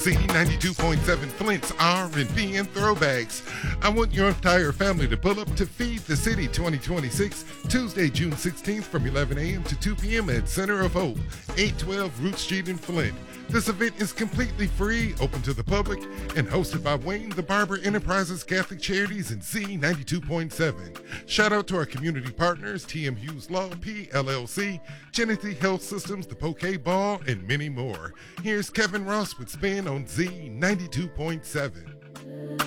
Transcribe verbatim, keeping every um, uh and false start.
Z ninety-two point seven Flint's R and B and throwbacks. I want your entire family to pull up to Feed the City twenty twenty-six, Tuesday, June sixteenth from eleven a.m. to two p.m. at Center of Hope, eight twelve Root Street in Flint. This event is completely free, open to the public, and hosted by Wayne the Barber Enterprises Catholic Charities and Z ninety-two point seven. Shout out to our community partners, T M Hughes Law, P L L C, Trinity Health Systems, the Poke Ball, and many more. Here's Kevin Ross with Spin on Z ninety-two point seven.